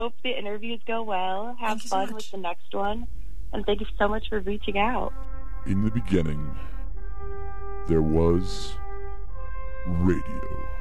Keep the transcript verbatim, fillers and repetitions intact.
Hope the interviews go well. Have Thank you so fun much. with the next one. And thank you so much for reaching out. In the beginning, there was radio.